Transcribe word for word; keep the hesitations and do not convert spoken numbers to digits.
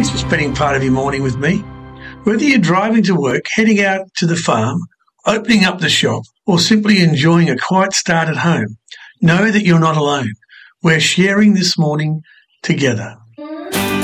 Thanks for spending part of your morning with me. Whether you're driving to work, heading out to the farm, opening up the shop, or simply enjoying a quiet start at home, know that you're not alone. We're sharing this morning together.